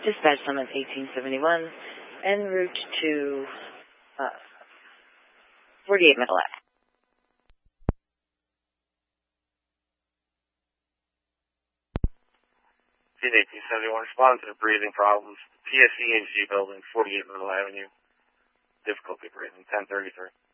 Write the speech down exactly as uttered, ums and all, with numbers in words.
Dispatch summons eighteen seventy-one en route to uh, forty-eight Middle Ave. eighteen seventy-one, respond to the breathing problems. P S E and G building, forty-eight Middle Avenue. Difficulty breathing, ten thirty-three.